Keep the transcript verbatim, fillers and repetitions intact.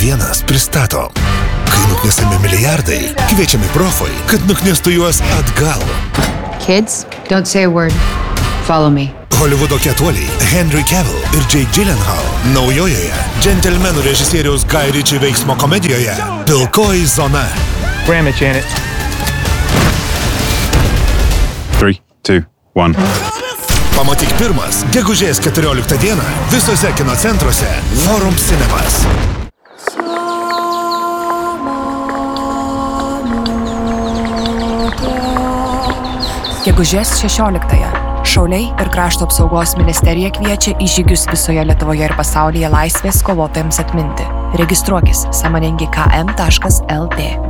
vienas pristato. Kai nuknesami milijardai, kviečiami profai, kad nuknestų juos atgal. Kids, don't say a word. Follow me. Holivudo ketuoliai Henry Cavill ir Jake Gyllenhaal naujojoje džentelmenų režisieriaus Guy Ritchie veiksmo komedijoje Pilkoji zona. Ram it, Janet. Three, two, one. Pamatyk pirmas, gegužės keturioliktą dieną visose kino centruose Forum Cinemas. Gegužės šešioliktąją Šauliai ir Krašto apsaugos ministerija kviečia į žygius visoje Lietuvoje ir pasaulyje laisvės kovotojams atminti. Registruokis sąmoningi k m taškas l t.